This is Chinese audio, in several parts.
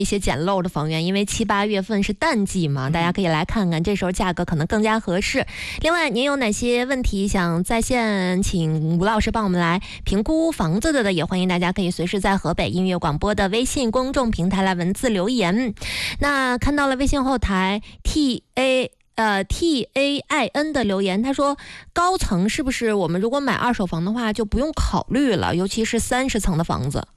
一些捡漏的房源，因为7、8月份是淡季嘛，大家可以来看看，这时候价格可能更加合适。另外，您有哪些问题想在线请吴老师帮我们来评估房子的，也欢迎大家可以随时在河北音乐广播的微信公众平台来文字留言。那看到了微信后台 TAIN 的留言，他说高层是不是我们如果买二手房的话就不用考虑了，尤其是30层的房子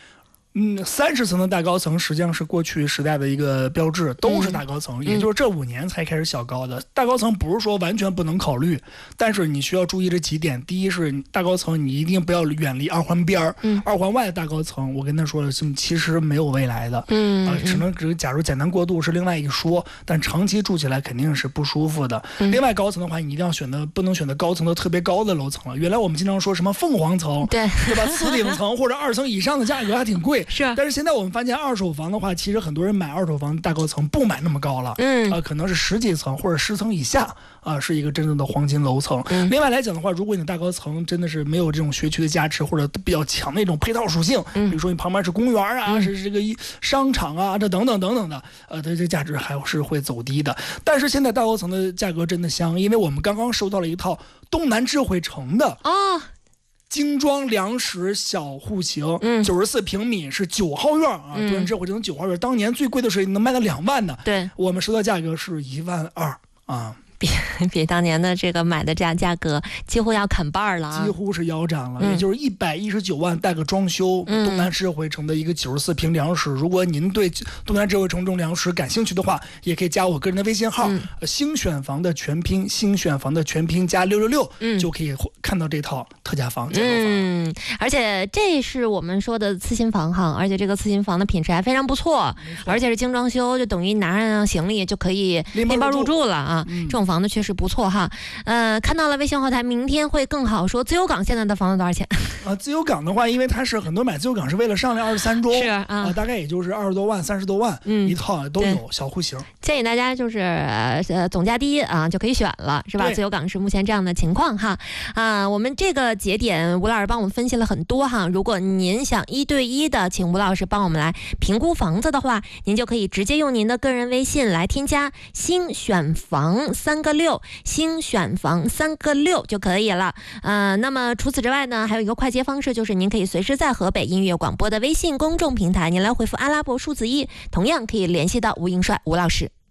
？30层的大高层实际上是过去时代的一个标志，都是大高层，也就是这5年才开始小高的。大高层不是说完全不能考虑，但是你需要注意这几点。第一是大高层你一定不要远离二环边儿，二环外的大高层，我跟他说了，其实没有未来的，假如简单过渡是另外一说，但长期住起来肯定是不舒服的。另外高层的话，你一定要不能选择高层的特别高的楼层了。原来我们经常说什么凤凰层，对吧？次顶层或者2层以上的价格还挺贵。但是现在我们发现二手房的话，其实很多人买二手房大高层不买那么高了，可能是10几层或者10层以下是一个真正的黄金楼层。另外来讲的话，如果你的大高层真的是没有这种学区的加持或者比较强的一种配套属性，比如说你旁边是公园啊，是这个商场啊，这等等等等的，它这价值还是会走低的。但是现在大高层的价格真的香，因为我们刚刚收到了一套东南智慧城的精装两室小户型，94平米是9号院啊，东南智慧城9号院，当年最贵的是能卖到2万的，对，我们收到价格是1万2啊。 比当年的这个买的价格几乎要砍半了几乎是腰斩了，也就是119万带个装修，东南智慧城的一个94平两室。如果您对东南智慧城这种两室感兴趣的话，也可以加我个人的微信号，星选房的全拼加666，就可以看到这套特价房。 而且这是我们说的次新房哈，而且这个次新房的品质还非常不错，而且是精装修，就等于拿上行李就可以拎包入住了啊。这种房子确实不错哈。看到了微信后台，明天会更好说。自由港现在的房子多少钱？ 自由港的话，因为它是很多买自由港是为了上来23中， 是大概也就是20多万、30多万，一套都有小户型。 建议大家就是总价低就可以选了，是吧？自由港是目前这样的情况哈。我们这个节点吴老师帮我们分析了很多哈。如果您想1对1的请吴老师帮我们来评估房子的话，您就可以直接用您的个人微信来添加星选房3个6，星选房3个6就可以了。那么除此之外呢，还有一个快捷方式，就是您可以随时在河北音乐广播的微信公众平台，您来回复阿拉伯数字1，同样可以联系到吴英帅吴老师。